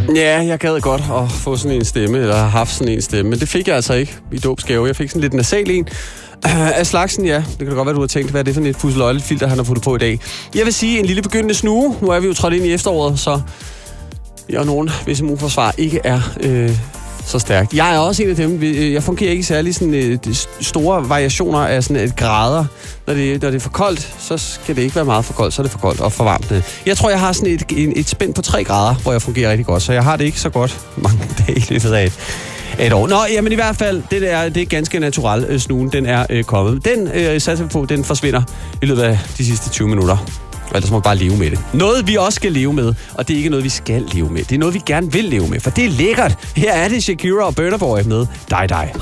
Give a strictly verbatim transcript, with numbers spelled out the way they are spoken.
Ja, jeg gad godt at få sådan en stemme, eller have haft sådan en stemme, men det fik jeg altså ikke i dåbsgave. Jeg fik sådan lidt nasal en. Af slagsen, ja. Det kan da godt være, du har tænkt, hvad er det for et pusseløjligt-filter, han har fået på i dag. Jeg vil sige, en lille begyndende snue. Nu er vi jo trådt ind i efteråret, så jeg og nogen, hvis immunforsvar ikke er øh, så stærkt. Jeg er også en af dem. Jeg fungerer ikke særlig sådan øh, store variationer af sådan et grader. Når det, når det er for koldt, så skal det ikke være meget for koldt, så er det for koldt og for varmt. Jeg tror, jeg har sådan et, et, et spænd på tre grader, hvor jeg fungerer rigtig godt, så jeg har det ikke så godt mange dage i løbet af et, et år. Nå, jamen i hvert fald, det er, det er ganske natural øh, snuen, den er øh, kommet. Den øh, satser vi på, den forsvinder i løbet af de sidste tyve minutter. Ellers må vi bare leve med det. Noget, vi også skal leve med, og det er ikke noget, vi skal leve med. Det er noget, vi gerne vil leve med, for det er lækkert. Her er det Shakira og Burna Boy med Die Die.